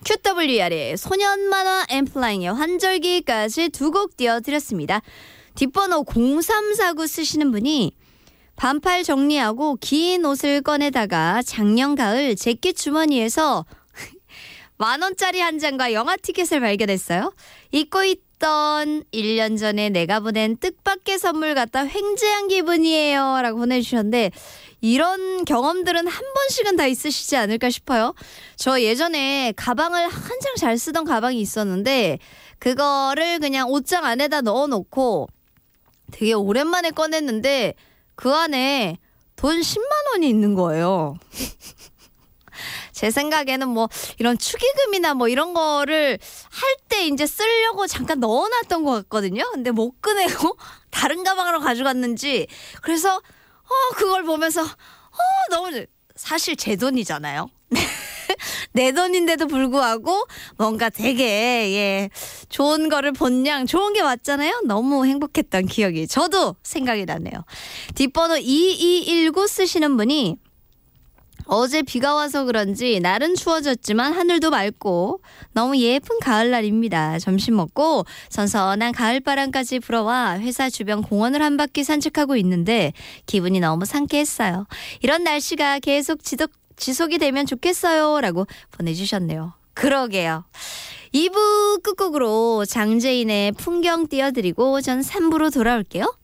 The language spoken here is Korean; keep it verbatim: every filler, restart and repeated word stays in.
큐더블유알의 소년만화 엠플라잉의 환절기까지 두 곡 띄워드렸습니다. 뒷번호 공삼사구 쓰시는 분이 반팔 정리하고 긴 옷을 꺼내다가 작년 가을 재킷 주머니에서 만원짜리 한 장과 영화 티켓을 발견했어요. 잊고 있던 일 년 전에 내가 보낸 뜻밖의 선물 갖다 횡재한 기분이에요 라고 보내주셨는데, 이런 경험들은 한 번씩은 다 있으시지 않을까 싶어요. 저 예전에 가방을 한창 잘 쓰던 가방이 있었는데 그거를 그냥 옷장 안에다 넣어놓고 되게 오랜만에 꺼냈는데 그 안에 돈 십만 원이 있는 거예요. 제 생각에는 뭐 이런 축의금이나 뭐 이런 거를 할 때 이제 쓰려고 잠깐 넣어놨던 것 같거든요. 근데 못 꺼내고 다른 가방으로 가져갔는지, 그래서 어 그걸 보면서 어 너무, 사실 제 돈이잖아요. 내 돈인데도 불구하고 뭔가 되게 예 좋은 거를 본 양 좋은 게 맞잖아요. 너무 행복했던 기억이 저도 생각이 나네요. 뒷번호 이이일구 쓰시는 분이 어제 비가 와서 그런지 날은 추워졌지만 하늘도 맑고 너무 예쁜 가을날입니다. 점심 먹고 선선한 가을바람까지 불어와 회사 주변 공원을 한 바퀴 산책하고 있는데 기분이 너무 상쾌했어요. 이런 날씨가 계속 지속, 지속이 되면 좋겠어요 라고 보내주셨네요. 그러게요. 이 부 끝곡으로 장재인의 풍경 띄워드리고 전 삼 부로 돌아올게요.